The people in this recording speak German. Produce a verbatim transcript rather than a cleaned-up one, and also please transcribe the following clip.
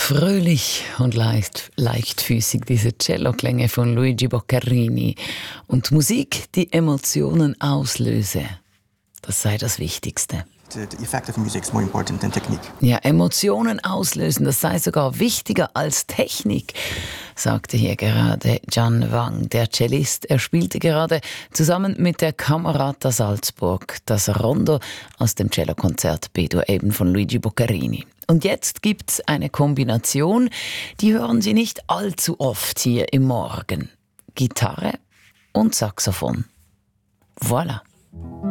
Fröhlich und leicht, leichtfüßig diese Celloklänge von Luigi Boccherini. Und Musik, die Emotionen auslöse, das sei das Wichtigste. The effect of music is more important than technique. Ja, Emotionen auslösen, das sei sogar wichtiger als Technik, sagte hier gerade Gian Wang, der Cellist. Er spielte gerade zusammen mit der Camerata Salzburg das Rondo aus dem Cellokonzert B-Dur eben von Luigi Boccherini. Und jetzt gibt's eine Kombination, die hören Sie nicht allzu oft hier im Morgen. Gitarre und Saxophon. Voilà.